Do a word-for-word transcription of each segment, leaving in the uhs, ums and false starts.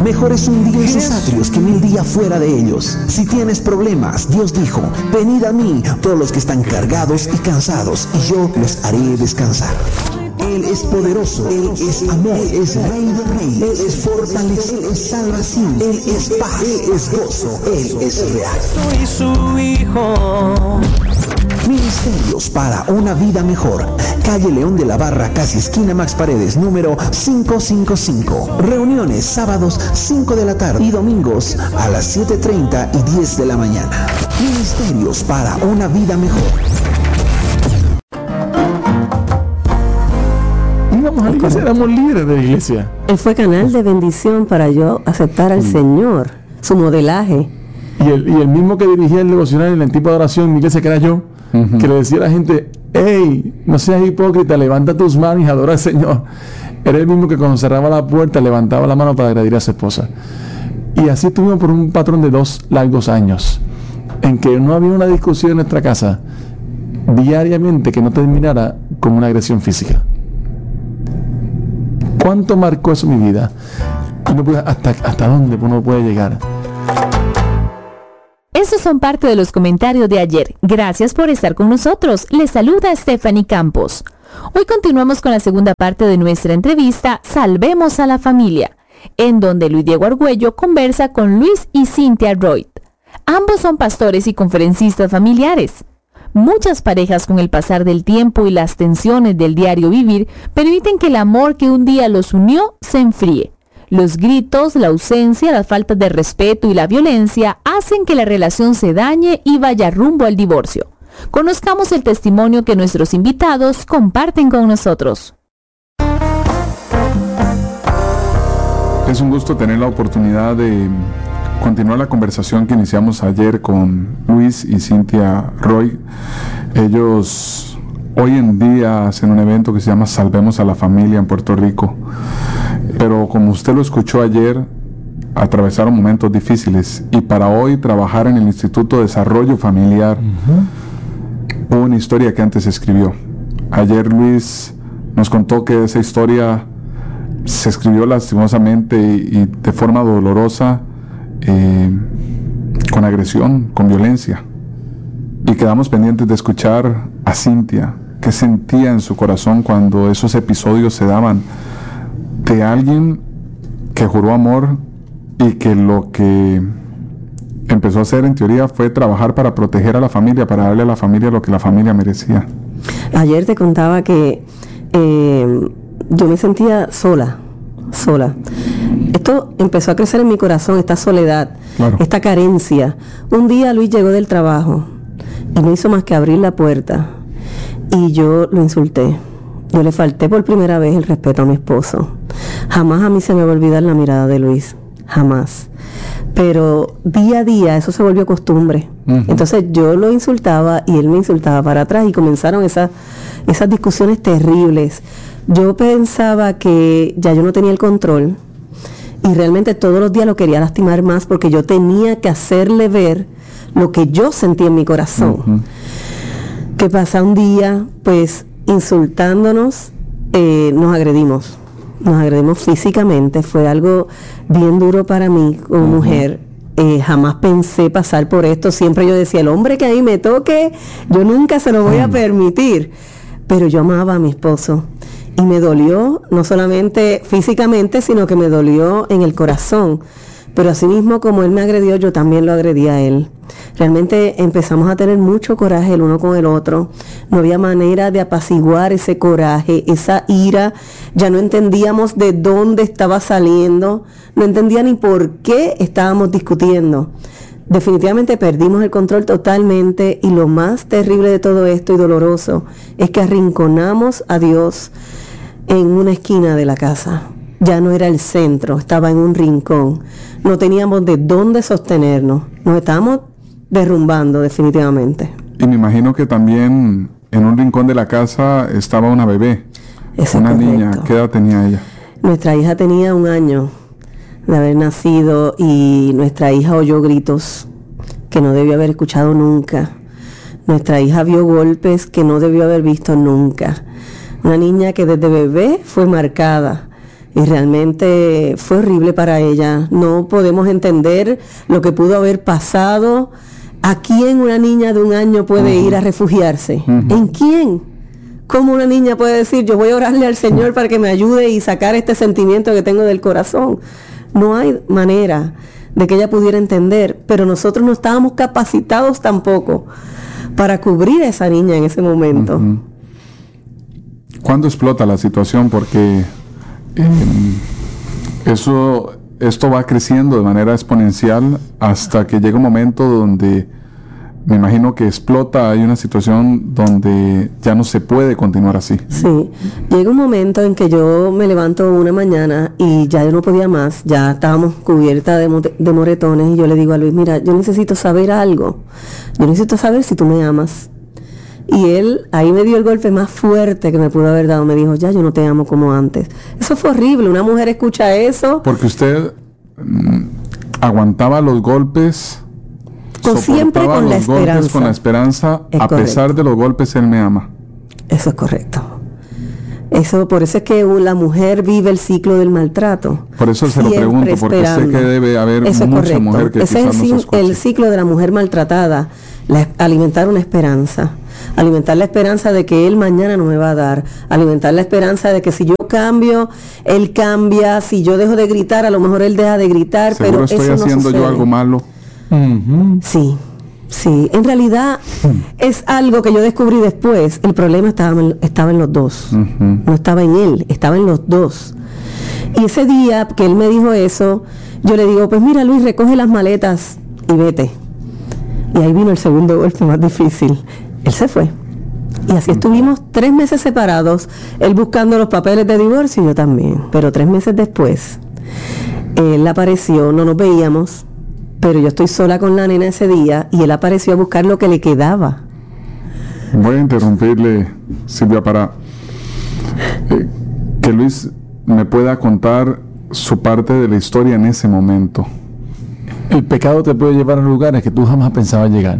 Mejor es un día en sus atrios que mil días fuera de ellos. Si tienes problemas, Dios dijo, venid a mí, todos los que están cargados y cansados, y yo los haré descansar. Él es poderoso, Él es amor, Él es Rey de Reyes, Él es fortaleza, Él es salvación, Él es paz, Él es gozo, Él es real. Soy su hijo. Ministerios para una vida mejor. Calle León de la Barra, casi esquina Max Paredes, número quinientos cincuenta y cinco. Reuniones sábados cinco de la tarde y domingos a las siete treinta y diez de la mañana. Ministerios para una vida mejor. Íbamos a la iglesia, éramos líderes de la iglesia. Él fue canal de bendición para yo aceptar al Señor, su modelaje. Y el, y el mismo que dirigía el devocional en el tipo de oración en mi iglesia, que era yo, uh-huh. que le decía a la gente, hey, no seas hipócrita, levanta tus manos y adora al Señor. Era el mismo que cuando cerraba la puerta levantaba la mano para agredir a su esposa. Y así estuvimos por un patrón de dos largos años, en que no había una discusión en nuestra casa diariamente que no terminara con una agresión física. ¿Cuánto marcó eso mi vida? Uno puede, hasta, ¿Hasta dónde uno puede llegar? Esos son parte de los comentarios de ayer. Gracias por estar con nosotros. Les saluda Stephanie Campos. Hoy continuamos con la segunda parte de nuestra entrevista Salvemos a la Familia, en donde Luis Diego Argüello conversa con Luis y Cynthia Royd. Ambos son pastores y conferencistas familiares. Muchas parejas, con el pasar del tiempo y las tensiones del diario vivir, permiten que el amor que un día los unió se enfríe. Los gritos, la ausencia, las faltas de respeto y la violencia hacen que la relación se dañe y vaya rumbo al divorcio. Conozcamos el testimonio que nuestros invitados comparten con nosotros. Es un gusto tener la oportunidad de continuar la conversación que iniciamos ayer con Luis y Cynthia Royd. Ellos hoy en día hacen un evento que se llama Salvemos a la Familia en Puerto Rico. Pero como usted lo escuchó ayer, atravesaron momentos difíciles, y para hoy trabajar en el Instituto de Desarrollo Familiar, uh-huh. hubo una historia que antes escribió. Ayer Luis nos contó que esa historia se escribió lastimosamente y, y de forma dolorosa, eh, con agresión, con violencia. Y quedamos pendientes de escuchar a Cynthia, qué sentía en su corazón cuando esos episodios se daban, de alguien que juró amor y que lo que empezó a hacer en teoría fue trabajar para proteger a la familia, para darle a la familia lo que la familia merecía. Ayer te contaba que eh, yo me sentía sola, sola. Esto empezó a crecer en mi corazón, esta soledad, claro. esta carencia. Un día Luis llegó del trabajo y no hizo más que abrir la puerta y yo lo insulté. Yo le falté por primera vez el respeto a mi esposo. Jamás a mí se me va a olvidar la mirada de Luis, jamás. Pero día a día eso se volvió costumbre. Uh-huh. Entonces yo lo insultaba y él me insultaba para atrás y comenzaron esas, esas discusiones terribles. Yo pensaba que ya yo no tenía el control y realmente todos los días lo quería lastimar más porque yo tenía que hacerle ver lo que yo sentía en mi corazón. Uh-huh. ¿Qué pasa? Un día, pues, insultándonos, eh, nos agredimos. Nos agredimos físicamente. Fue algo bien duro para mí como uh-huh. mujer. Eh, jamás pensé pasar por esto. Siempre yo decía, el hombre que a mí me toque, yo nunca se lo voy uh-huh. a permitir. Pero yo amaba a mi esposo. Y me dolió, no solamente físicamente, sino que me dolió en el corazón. Pero así mismo como él me agredió, yo también lo agredí a él. Realmente empezamos a tener mucho coraje el uno con el otro. No había manera de apaciguar ese coraje, esa ira. Ya no entendíamos de dónde estaba saliendo. No entendía ni por qué estábamos discutiendo. Definitivamente perdimos el control totalmente, y lo más terrible de todo esto y doloroso es que arrinconamos a Dios en una esquina de la casa. Ya no era el centro, estaba en un rincón. No teníamos de dónde sostenernos. Nos estábamos derrumbando definitivamente. Y me imagino que también en un rincón de la casa estaba una bebé. Eso una es niña. ¿Qué edad tenía ella? Nuestra hija tenía un año de haber nacido y nuestra hija oyó gritos que no debió haber escuchado nunca. Nuestra hija vio golpes que no debió haber visto nunca. Una niña que desde bebé fue marcada. y realmente fue horrible para ella. No podemos entender lo que pudo haber pasado. ¿A quién una niña de un año puede uh-huh. ir a refugiarse? Uh-huh. ¿En quién? ¿Cómo una niña puede decir, yo voy a orarle al Señor para que me ayude y sacar este sentimiento que tengo del corazón? No hay manera de que ella pudiera entender, pero nosotros no estábamos capacitados tampoco para cubrir a esa niña en ese momento. Uh-huh. ¿Cuándo explota la situación? Porque eh, eso, esto va creciendo de manera exponencial hasta que llega un momento donde me imagino que explota, hay una situación donde ya no se puede continuar así. Sí, llega un momento en que yo me levanto una mañana y ya yo no podía más, ya estábamos cubiertas de, mo- de moretones y yo le digo a Luis, mira, yo necesito saber algo, yo necesito saber si tú me amas. Y él ahí me dio el golpe más fuerte que me pudo haber dado, me dijo, ya yo no te amo como antes. Eso fue horrible, una mujer escucha eso. Porque usted mm, aguantaba los golpes... Con siempre con la esperanza. Con la esperanza, es a correcto. Pesar de los golpes, él me ama. Eso es correcto. Eso, por eso es que la mujer vive el ciclo del maltrato. Por eso se lo pregunto, porque sé que debe haber eso mucha correcto. mujer que Ese quizás es el, no se el ciclo de la mujer maltratada, la, alimentar una esperanza, alimentar la esperanza de que él mañana no me va a dar, alimentar la esperanza de que si yo cambio, él cambia, si yo dejo de gritar, a lo mejor él deja de gritar, seguro pero estoy eso no haciendo sucede. yo algo malo. Uh-huh. Sí, sí. En realidad uh-huh. es algo que yo descubrí después. El problema estaba en, estaba en los dos. Uh-huh. No estaba en él, estaba en los dos. Y ese día que él me dijo eso, yo le digo, pues mira Luis, recoge las maletas y vete. Y ahí vino el segundo golpe más difícil. Él se fue. Y así estuvimos tres meses separados, él buscando los papeles de divorcio y yo también. Pero tres meses después, él apareció, no nos veíamos, pero yo estoy sola con la nena ese día y él apareció a buscar lo que le quedaba. Voy a interrumpirle, Silvia, para eh, que Luis me pueda contar su parte de la historia en ese momento. El pecado te puede llevar a lugares que tú jamás pensabas llegar.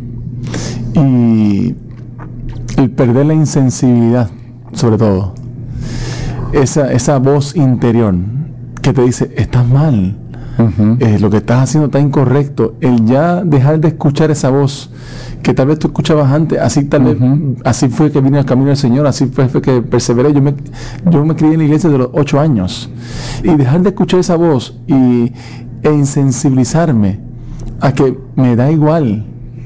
Y el perder la insensibilidad, sobre todo. Esa, esa voz interior que te dice, estás mal. Uh-huh. Eh, lo que estás haciendo está incorrecto. El ya dejar de escuchar esa voz que tal vez tú escuchabas antes, así tal uh-huh. vez, así fue que vine al camino del Señor, así fue, fue que perseveré. Yo me, yo me crié en la iglesia de los ocho años y dejar de escuchar esa voz y, e insensibilizarme a que me da igual.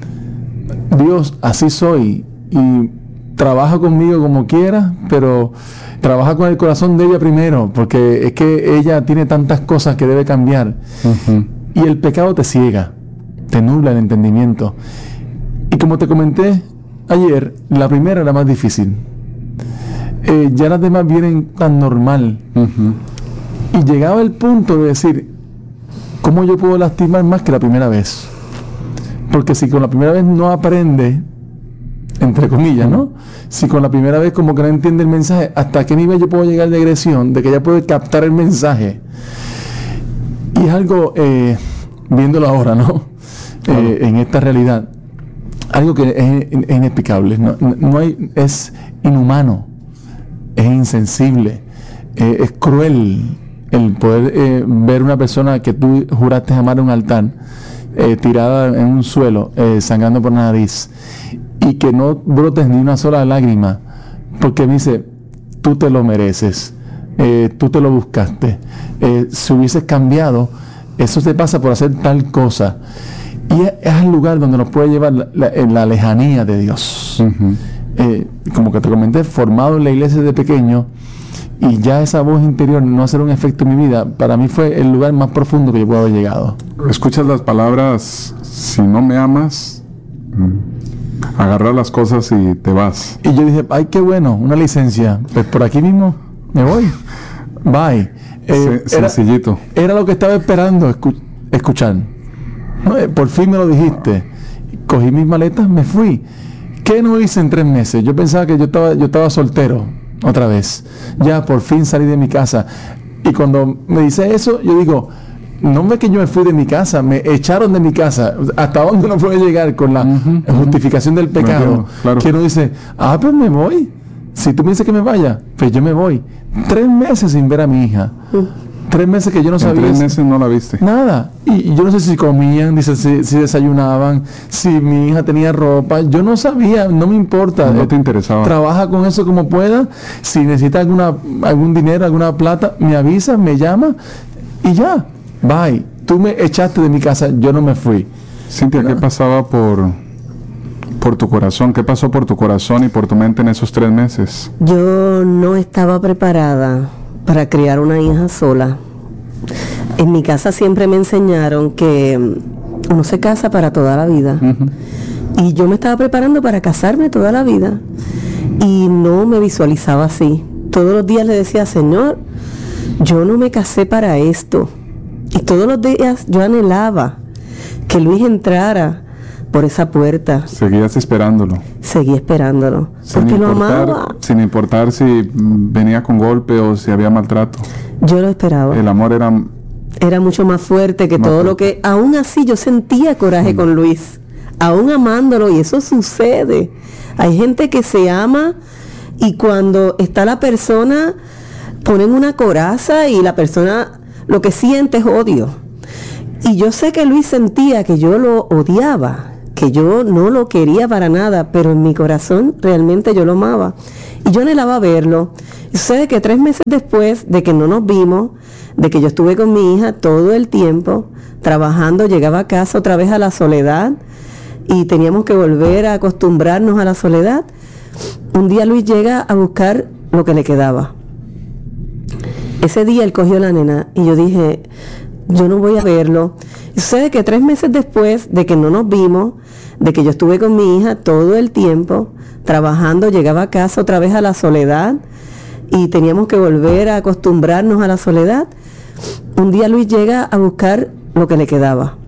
Dios, así soy y trabaja conmigo como quiera, pero trabaja con el corazón de ella primero, porque es que ella tiene tantas cosas que debe cambiar. Uh-huh. Y el pecado te ciega, te nubla el entendimiento. Y como te comenté ayer, la primera era más difícil. Eh, ya las demás vienen tan normal. Uh-huh. Y llegaba el punto de decir, ¿cómo yo puedo lastimar más que la primera vez? Porque si con la primera vez no aprende, entre comillas, ¿no? Si con la primera vez como que no entiende el mensaje, ¿hasta qué nivel yo puedo llegar de agresión? De que ella puede captar el mensaje. Y es algo, eh, viéndolo ahora, ¿no? Claro. Eh, en esta realidad, algo que es, es inexplicable, no, no hay, es inhumano, es insensible, eh, es cruel el poder eh, ver una persona que tú juraste amar en un altar, eh, tirada en un suelo, eh, sangrando por la nariz, y que no brotes ni una sola lágrima, porque me dice, tú te lo mereces, eh, tú te lo buscaste, eh, si hubieses cambiado, eso te pasa por hacer tal cosa. Y es, es el lugar donde nos puede llevar la, la, la lejanía de Dios. Uh-huh. Eh, como que te comenté, formado en la iglesia de pequeño, y ya esa voz interior no hacer un efecto en mi vida, para mí fue el lugar más profundo que yo puedo haber llegado. Escuchas las palabras, si no me amas, agarrar las cosas y te vas. Y yo dije, ay, qué bueno, una licencia, pues por aquí mismo me voy, bye. Eh, Se, sencillito. Era, era lo que estaba esperando escu- escuchar. No, eh, por fin me lo dijiste. Cogí mis maletas, me fui. ¿Qué no hice en tres meses? Yo pensaba que yo estaba, yo estaba soltero otra vez. Ya por fin salí de mi casa. Y cuando me dice eso, yo digo, no es que yo me fui de mi casa, me echaron de mi casa. ¿Hasta dónde uno puede llegar con la uh-huh, justificación uh-huh. del pecado? Claro, claro. Que uno dice, ah, pues me voy. si tú me dices que me vaya, pues yo me voy. Tres meses sin ver a mi hija. Mm. Tres meses que yo no en sabía. Tres meses no la viste. Nada. Y, y yo no sé si comían, dice, si, si desayunaban, si mi hija tenía ropa. Yo no sabía, no me importa. No te interesaba. Trabaja con eso como pueda. Si necesita alguna, algún dinero, alguna plata, me avisa, me llama y ya. Bye. Tú me echaste de mi casa, yo no me fui. Cintia, ¿qué pasaba por, por tu corazón? ¿Qué pasó por tu corazón y por tu mente en esos tres meses? Yo no estaba preparada para criar una hija sola. En mi casa siempre me enseñaron que uno se casa para toda la vida. Uh-huh. Y yo me estaba preparando para casarme toda la vida. Y no me visualizaba así. Todos los días le decía, Señor, yo no me casé para esto. Y todos los días yo anhelaba que Luis entrara por esa puerta. Seguías esperándolo. Seguí esperándolo. Sin porque importar, lo amaba. Sin importar si venía con golpe o si había maltrato. Yo lo esperaba. El amor era... Era mucho más fuerte que más todo fuerte. Lo que... Aún así yo sentía coraje mm. con Luis. Aún amándolo, y eso sucede. Hay gente que se ama y cuando está la persona, ponen una coraza y la persona... Lo que siente es odio. Y yo sé que Luis sentía que yo lo odiaba, que yo no lo quería para nada, pero en mi corazón realmente yo lo amaba. Y yo anhelaba verlo. Y sucede que tres meses después de que no nos vimos, de que yo estuve con mi hija todo el tiempo, trabajando, llegaba a casa otra vez a la soledad, y teníamos que volver a acostumbrarnos a la soledad. Un día Luis llega a buscar lo que le quedaba. Ese día él cogió a la nena y yo dije, yo no voy a verlo. Y sucede que tres meses después de que no nos vimos, de que yo estuve con mi hija todo el tiempo, trabajando, llegaba a casa otra vez a la soledad y teníamos que volver a acostumbrarnos a la soledad. Un día Luis llega a buscar lo que le quedaba.